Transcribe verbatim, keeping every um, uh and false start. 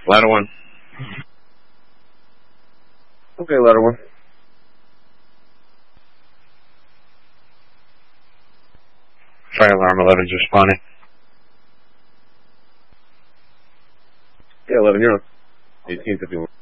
Ladder one. Okay, ladder one. Fire alarm eleven's responding. Yeah, eleven, you're on. eighteen fifty-one.